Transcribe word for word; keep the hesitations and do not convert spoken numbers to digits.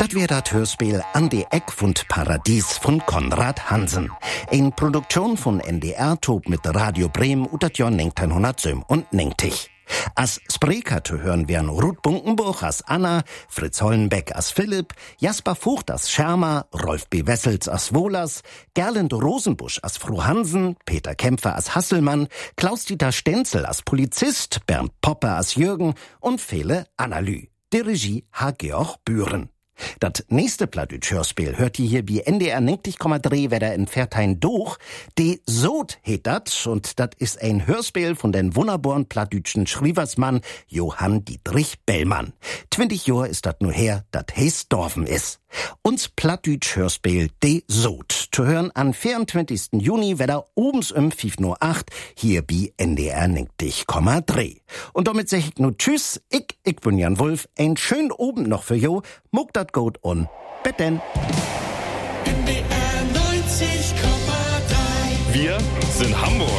Dat wär dat Hörspiel An de Eck von Paradies von Konrad Hansen. Eine Produktion von N D R Top mit Radio Bremen und dat Jahr neunzehnhundertsiebenundneunzig. Als Sprecher zu hören wären Ruth Bunkenburg als Anna, Fritz Hollenbeck als Philipp, Jasper Vogt als Schermer, Rolf B. Wessels als Wohlers, Gerlend Rosenbusch als Frau Hansen, Peter Kämpfer als Hasselmann, Klaus-Dieter Stenzel als Polizist, Bernd Popper als Jürgen und Fele Analy. Die Regie hat Georg Bühren. Das nächste Plattdeutsch-Hörspiel hört ihr hier wie N D R neunzig Komma drei wieder in Fertein durch. De Sod heet dat und dat is ein Hörspiel von den wunderbaren plattdeutschen Schrieversmann Johann Dietrich Bellmann. zwanzig Jahre ist dat nur her, dat hees Dorfen is. Uns Plattdeutsch-Hörspiel De Sod zu hören am vierundzwanzigsten Juni wieder obens um fünf Uhr acht hier bei N D R neunzig Komma drei. Und damit sag ich nur Tschüss, ich, ich bin Jan Wulff, ein schönen Abend noch für jo, muck dat gut und bis denn. N D R neunzig Komma drei. Wir sind Hamburg.